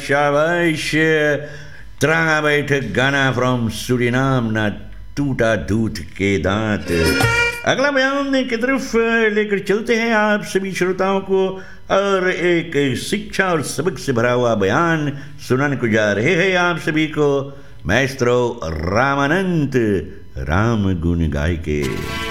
शाबाश। त्रांगा बैठक गाना फ्रॉम सूरीनाम, ना टूटा दूध के दांत। अगला बयान की तरफ लेकर चलते हैं आप सभी श्रोताओं को, और एक शिक्षा और सबक से भरा हुआ बयान सुनाने को जा रहे हैं आप सभी को मैस्ट्रो रामानंद राम गुण गाय के।